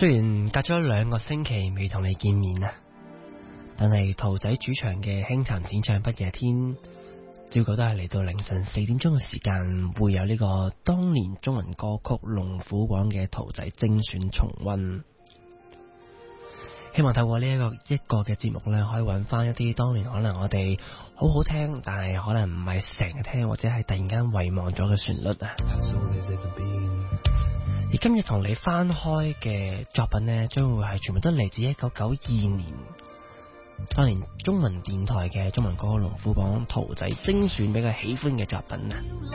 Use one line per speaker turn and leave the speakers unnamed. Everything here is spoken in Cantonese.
雖然隔咗2個星期未同你見面啊，但係桃仔主場嘅輕彈淺唱不夜天，照舊都係嚟到凌晨4點鐘嘅時間，會有呢個當年中文歌曲龍虎榜嘅桃仔精選重溫。希望透過呢一個嘅節目呢，可以揾翻一啲當年可能我哋好好聽，但係可能唔係成日聽，或者係突然間遺忘咗嘅旋律啊。而今日同你翻開嘅作品呢，將會係全部都嚟自1992年當年中文電台嘅中文歌龍虎榜桃仔精選比較喜歡嘅作品啊。